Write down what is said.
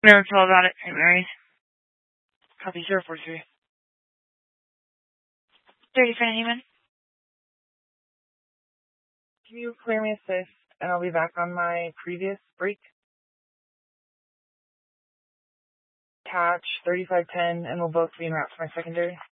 Never told about it, St. Mary's. Copy 043. 30 for Neiman. Can you clear me a safe, and I'll be back on my previous break? Catch 3510, and we'll both be en route to my secondary.